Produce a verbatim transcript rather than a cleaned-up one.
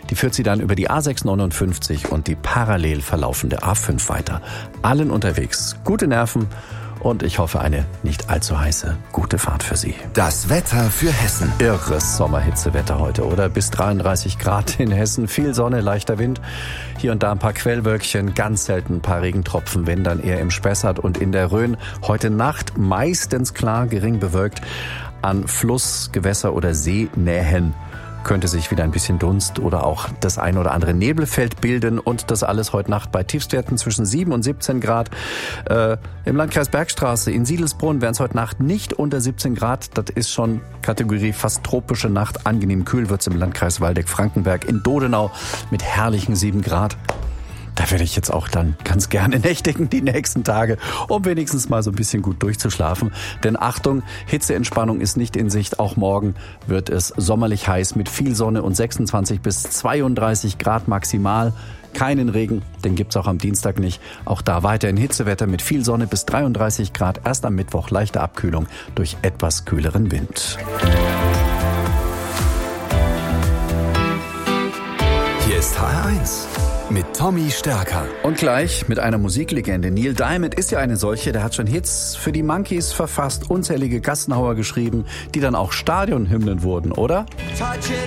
Die führt sie dann über die A sechs neunundfünfzig und die parallel verlaufende A fünf weiter. Allen unterwegs gute Nerven und ich hoffe eine nicht allzu heiße, gute Fahrt für Sie. Das Wetter für Hessen. Irres Sommerhitzewetter heute, oder? Bis dreiunddreißig Grad in Hessen, viel Sonne, leichter Wind. Hier und da ein paar Quellwölkchen, ganz selten ein paar Regentropfen, wenn dann eher im Spessart und in der Rhön. Heute Nacht meistens klar, gering bewölkt. An Fluss, Gewässer oder Seenähen könnte sich wieder ein bisschen Dunst oder auch das ein oder andere Nebelfeld bilden und das alles heute Nacht bei Tiefstwerten zwischen sieben und siebzehn Grad. Äh, Im Landkreis Bergstraße in Siedelsbrunn wären es heute Nacht nicht unter siebzehn Grad. Das ist schon Kategorie fast tropische Nacht. Angenehm kühl wird es im Landkreis Waldeck-Frankenberg. In Dodenau mit herrlichen sieben Grad. Da werde ich jetzt auch dann ganz gerne nächtigen die nächsten Tage, um wenigstens mal so ein bisschen gut durchzuschlafen. Denn Achtung, Hitzeentspannung ist nicht in Sicht. Auch morgen wird es sommerlich heiß mit viel Sonne und sechsundzwanzig bis zweiunddreißig Grad maximal. Keinen Regen, den gibt's auch am Dienstag nicht. Auch da weiterhin Hitzewetter mit viel Sonne bis dreiunddreißig Grad. Erst am Mittwoch leichte Abkühlung durch etwas kühleren Wind. Hier ist H R eins. Mit Tommy Stärker. Und gleich mit einer Musiklegende. Neil Diamond ist ja eine solche, der hat schon Hits für die Monkees verfasst, unzählige Gassenhauer geschrieben, die dann auch Stadionhymnen wurden, oder?